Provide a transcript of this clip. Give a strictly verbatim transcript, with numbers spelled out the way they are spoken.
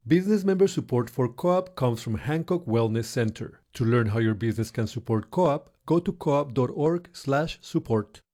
Business member support for Co-op comes from Hancock Wellness Center. To learn how your business can support Co-op, go to coop dot org slash support.